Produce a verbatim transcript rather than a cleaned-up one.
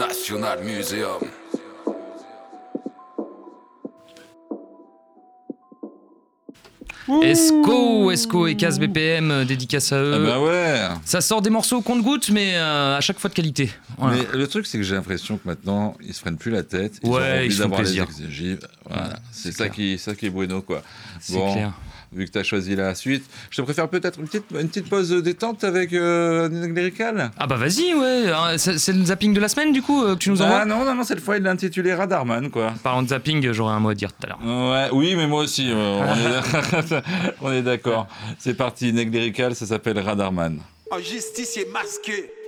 National Museum. Esco, Esco et Casse B P M, euh, dédicace à eux. Ah bah ouais. Ça sort des morceaux au compte-gouttes, mais euh, à chaque fois de qualité. Voilà. Mais le truc, c'est que j'ai l'impression que maintenant, ils se prennent plus la tête. Ils Ouais, ont envie ils se font d'avoir les plaisir. exégies. Voilà. Ouais, c'est c'est ça clair. qui, ça qui est bueno, quoi. C'est Bon, clair. vu que tu as choisi la suite, je te préfère peut-être une petite, une petite pause détente avec euh, Lyrical. Ah bah vas-y, ouais. Ah, C'est, c'est le zapping de la semaine, du coup, euh, que tu nous envoies. Ah non, non, non, cette fois, il l'a intitulé Radarman, quoi. Parlant de zapping, j'aurais un mot à dire tout à l'heure. Ouais, oui, mais moi aussi, euh, on, est, on est d'accord. C'est parti, Neg Lyrical, ça s'appelle Radarman. Un justicier masqué